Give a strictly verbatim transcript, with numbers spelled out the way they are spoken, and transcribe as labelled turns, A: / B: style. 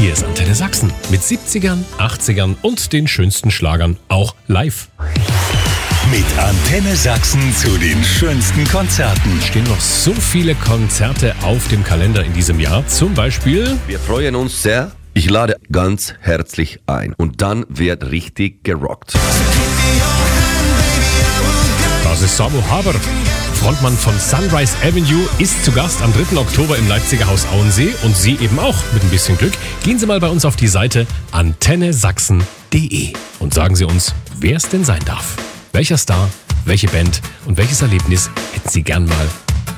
A: Hier ist Antenne Sachsen mit siebzigern, achtzigern und den schönsten Schlagern, auch live.
B: Mit Antenne Sachsen zu den schönsten Konzerten.
A: Stehen noch so viele Konzerte auf dem Kalender in diesem Jahr. Zum Beispiel...
C: Wir freuen uns sehr. Ich lade ganz herzlich ein. Und dann wird richtig gerockt.
A: Das ist Samo Haber. Frontmann von Sunrise Avenue ist zu Gast am dritten Oktober im Leipziger Haus Auensee und Sie eben auch mit ein bisschen Glück. Gehen Sie mal bei uns auf die Seite antenne sachsen punkt de und sagen Sie uns, wer es denn sein darf. Welcher Star, welche Band und welches Erlebnis hätten Sie gern mal